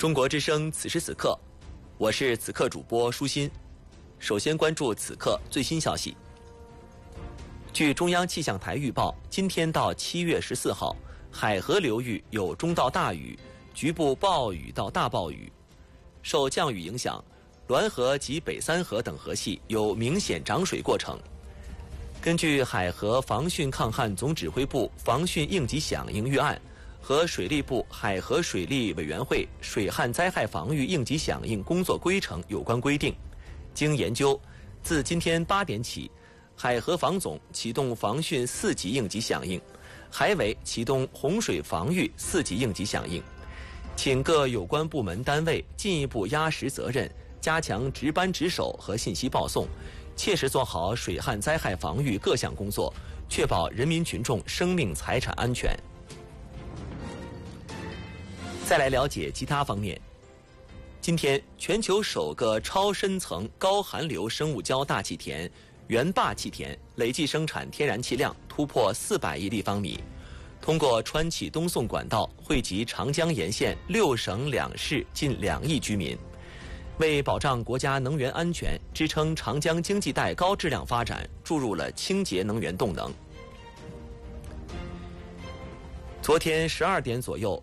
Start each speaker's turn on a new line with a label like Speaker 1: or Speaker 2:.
Speaker 1: 中国之声此时此刻，我是此刻主播舒心。首先关注此刻最新消息。据中央气象台预报，今天到7月14号，海河流域有中到大雨，局部暴雨到大暴雨。受降雨影响，滦河及北三河等河系有明显涨水过程。根据海河防汛抗旱总指挥部防汛应急响应预案和水利部海河水利委员会水旱灾害防御应急响应工作规程有关规定，经研究，自今天8点起，海河防总启动防汛4级应急响应，海委启动洪水防御4级应急响应，请各有关部门单位进一步压实责任，加强值班值守和信息报送，切实做好水旱灾害防御各项工作，确保人民群众生命财产安全。再来了解其他方面。今天，全球首个超深层高含硫生物胶大气田元坝气田累计生产天然气量突破400亿立方米，通过川气东送管道惠及长江沿线6省2市近2亿居民，为保障国家能源安全、支撑长江经济带高质量发展注入了清洁能源动能。昨天12点左右，